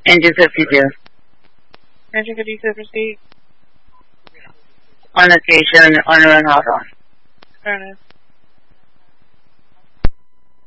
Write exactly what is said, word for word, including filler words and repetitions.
Engine fifty-two. Engine fifty-two, proceed. On location, on run, hold on. Fair enough.